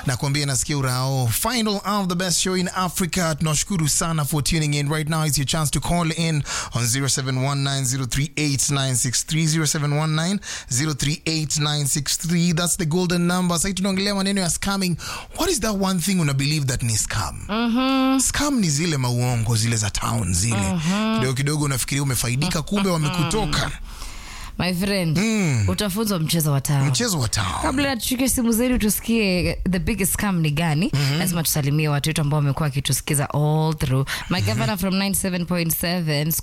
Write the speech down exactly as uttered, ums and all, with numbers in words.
na kuambia nasikia urao. Final of the best show in Africa. Tunashukuru sana for tuning in. Right now is your chance to call in on zero seven one nine zero three eight nine six three, zero seven one nine zero three eight nine six three. That's the golden number. Sasa tunaongelea maneno ya scamming. What is that one thing una believe that ni scam? Mhm. Scam ni zile mauongo zile za town zile. Uh-huh. Kidogo kidogo unafikiria umefaidika, kumbe wamekutoka. My friend, mm. utafunzwa mchezo wa tao. Mchezo wa tao. Kabla tuchukue simu zetu tusikie the biggest scam ni gani, mm-hmm. lazima tusalimie watu wetu ambao wamekuwa wakitusikiza all through. My governor from ninety-seven point seven